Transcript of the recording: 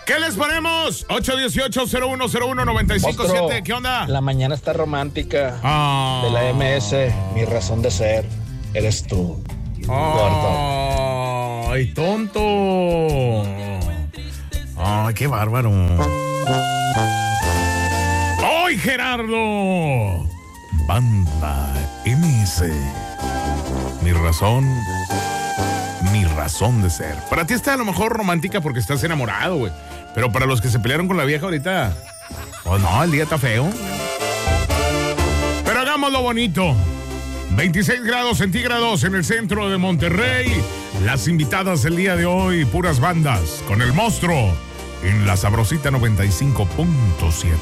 ¿Qué les ponemos? 818-0101-957. ¿Qué onda? La mañana está romántica. Ah. De la MS, mi razón de ser, eres tú. Gordo. Ay, tonto. Ay, qué bárbaro. ¡Ay, Gerardo! Banda MS. Mi razón de ser. Para ti está a lo mejor romántica porque estás enamorado, güey. Pero para los que se pelearon con la vieja ahorita, pues no, el día está feo. Pero hagámoslo bonito. 26 grados centígrados en el centro de Monterrey. Las invitadas del día de hoy, puras bandas, con el monstruo en la Sabrosita 95.7.